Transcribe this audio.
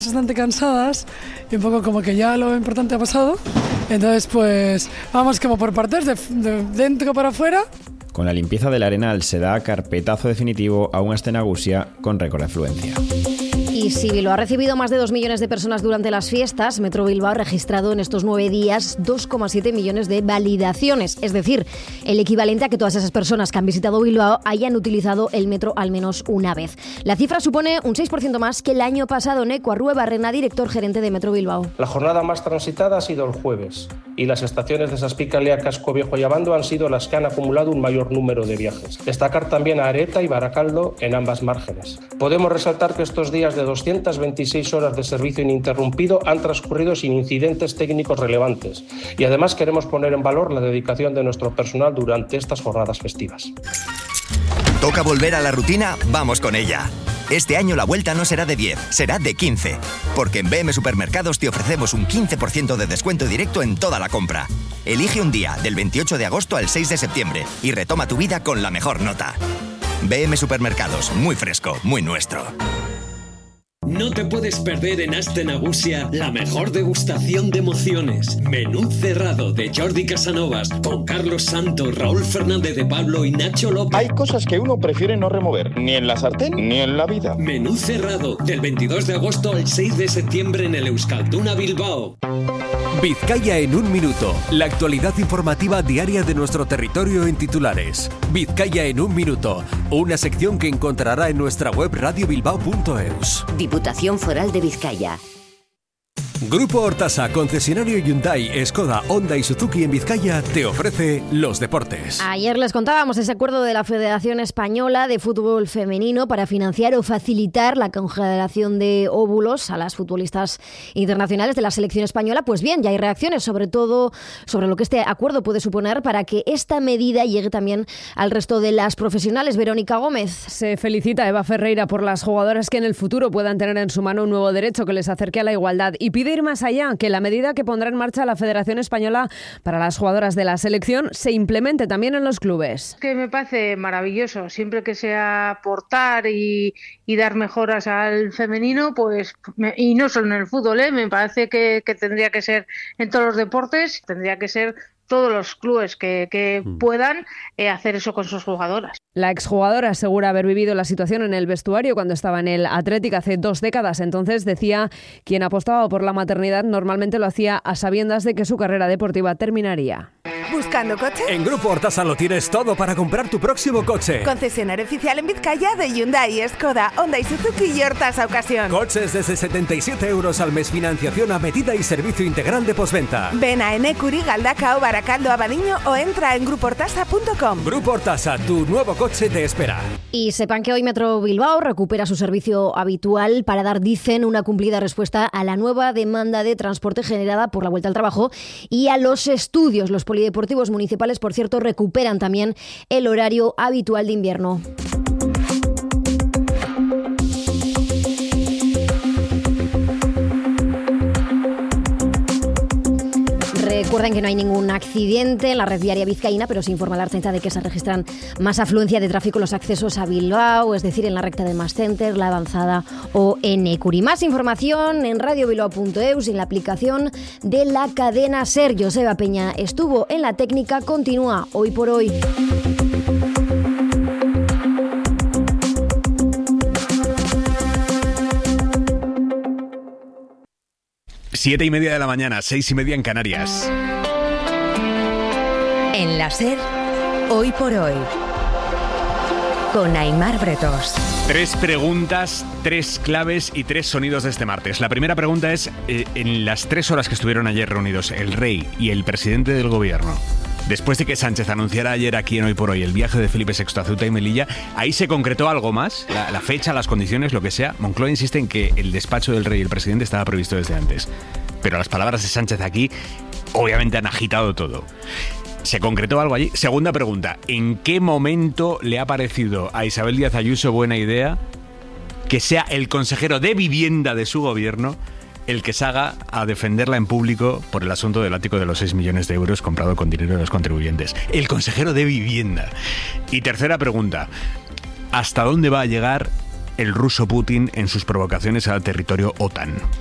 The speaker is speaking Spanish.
Bastante cansadas y un poco como que ya lo importante ha pasado, entonces pues vamos como por partes, de dentro para afuera. Con la limpieza de la Arenal se da carpetazo definitivo a una Aste Nagusia con récord de afluencia. Y si Bilbao ha recibido más de 2 millones de personas durante las fiestas, Metro Bilbao ha registrado en estos 9 días 2,7 millones de validaciones. Es decir, el equivalente a que todas esas personas que han visitado Bilbao hayan utilizado el metro al menos una vez. La cifra supone un 6% más que el año pasado. Neco Arrué-Barrena, director gerente de Metro Bilbao. La jornada más transitada ha sido el jueves y las estaciones de Saspicalea, Casco Viejo y Abando han sido las que han acumulado un mayor número de viajes. Destacar también a Areta y Baracaldo en ambas márgenes. Podemos resaltar que estos días de 226 horas de servicio ininterrumpido han transcurrido sin incidentes técnicos relevantes y además queremos poner en valor la dedicación de nuestro personal durante estas jornadas festivas. ¿Toca volver a la rutina? Vamos con ella. Este año la vuelta no será de 10, será de 15. Porque en BM Supermercados te ofrecemos un 15% de descuento directo en toda la compra. Elige un día, del 28 de agosto al 6 de septiembre, y retoma tu vida con la mejor nota. BM Supermercados, muy fresco, muy nuestro. No te puedes perder en Aste Nagusia la mejor degustación de emociones. Menú cerrado de Jordi Casanovas con Carlos Santos, Raúl Fernández de Pablo y Nacho López. Hay cosas que uno prefiere no remover, ni en la sartén ni en la vida. Menú cerrado del 22 de agosto al 6 de septiembre en el Euskalduna Bilbao. Vizcaya en un minuto. La actualidad informativa diaria de nuestro territorio en titulares. Vizcaya en un minuto. Una sección que encontrará en nuestra web radiobilbao.eus. Diputación Foral de Vizcaya. Grupo Hortasa, concesionario Hyundai, Skoda, Honda y Suzuki en Vizcaya, te ofrece los deportes. Ayer les contábamos ese acuerdo de la Federación Española de Fútbol Femenino para financiar o facilitar la congelación de óvulos a las futbolistas internacionales de la selección española. Pues bien, ya hay reacciones, sobre todo sobre lo que este acuerdo puede suponer para que esta medida llegue también al resto de las profesionales. Verónica Gómez. Se felicita a Eva Ferreira por las jugadoras que en el futuro puedan tener en su mano un nuevo derecho que les acerque a la igualdad y pide ir más allá, que la medida que pondrá en marcha la Federación Española para las jugadoras de la selección se implemente también en los clubes. Que me parece maravilloso, siempre que sea aportar y dar mejoras al femenino, pues y no solo en el fútbol, me parece que tendría que ser en todos los deportes, tendría que ser todos los clubes que puedan hacer eso con sus jugadoras. La exjugadora asegura haber vivido la situación en el vestuario cuando estaba en el Athletic hace 2 décadas. Entonces decía, quien apostaba por la maternidad normalmente lo hacía a sabiendas de que su carrera deportiva terminaría. ¿Buscando coche? En Grupo Hortasa lo tienes todo para comprar tu próximo coche. Concesionario oficial en Vizcaya de Hyundai, Skoda, Honda y Suzuki y Hortasa Ocasión. Coches desde 77 euros al mes, financiación a medida y servicio integral de postventa. Ven a Enecuri, Galdacao, Baracaldo, Abadiño o entra en gruportasa.com. Grupo Hortasa, tu nuevo coche te espera. Y sepan que hoy Metro Bilbao recupera su servicio habitual para dar, dicen, una cumplida respuesta a la nueva demanda de transporte generada por la vuelta al trabajo y a los estudios. Los polideportivos municipales, por cierto, recuperan también el horario habitual de invierno. Recuerden que no hay ningún accidente en la red viaria vizcaína, pero se informa la Ertzaintza de que se registran más afluencia de tráfico en los accesos a Bilbao, es decir, en la recta de Mas Center, La Avanzada o Enecuri. Más información en radiobilbao.eus y en la aplicación de la cadena SER. Joseba Peña estuvo en la técnica, continúa Hoy por Hoy. Siete y media de la mañana, 6:30 en Canarias. En la SER, Hoy por Hoy, con Aimar Bretos. 3 preguntas, 3 claves y 3 sonidos de este martes. La primera pregunta es, en las 3 horas que estuvieron ayer reunidos el rey y el presidente del gobierno, después de que Sánchez anunciara ayer aquí en Hoy por Hoy el viaje de Felipe VI a Ceuta y Melilla, ¿ahí se concretó algo más? La fecha, las condiciones, lo que sea. Moncloa insiste en que el despacho del rey y el presidente estaba previsto desde antes. Pero las palabras de Sánchez aquí obviamente han agitado todo. ¿Se concretó algo allí? Segunda pregunta, ¿en qué momento le ha parecido a Isabel Díaz Ayuso buena idea que sea el consejero de vivienda de su gobierno el que salga a defenderla en público por el asunto del ático de los 6 millones de euros comprado con dinero de los contribuyentes? El consejero de vivienda. Y tercera pregunta, ¿hasta dónde va a llegar el ruso Putin en sus provocaciones al territorio OTAN.